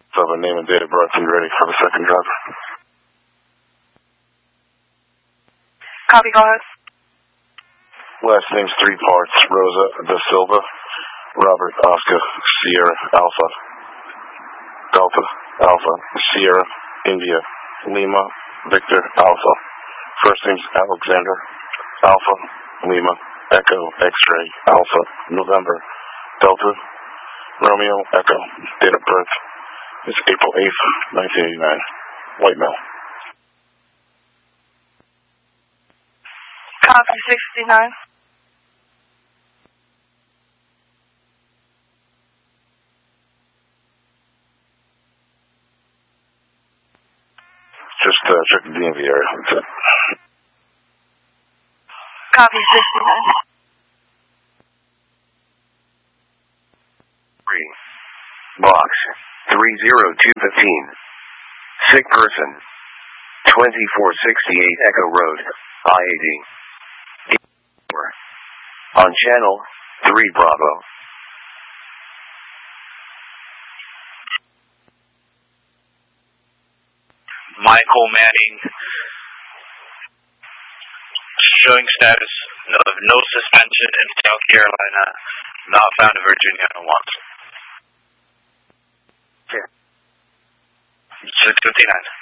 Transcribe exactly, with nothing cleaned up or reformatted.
So the name and date of birth and ready for the second driver. Copy, go ahead. Last name's three parts. Rosa da Silva, Robert Oscar, Sierra Alpha, Delta Alpha, Sierra India, Lima, Victor Alpha. First name's Alexander, Alpha, Lima, Echo, X-ray, Alpha, November, Delta, Romeo, Echo. Date of birth is April eighth, nineteen eighty-nine. White male. Copy, sixty-nine. Just uh, check the D M V area. That's it. Copy, sixty-nine. Three. Box. Three zero two fifteen. Sick person. Twenty-four sixty-eight Echo Road, I eighty. On channel three Bravo. Michael Manning, showing status of no suspension in South Carolina, not found in Virginia once. six fifty-nine.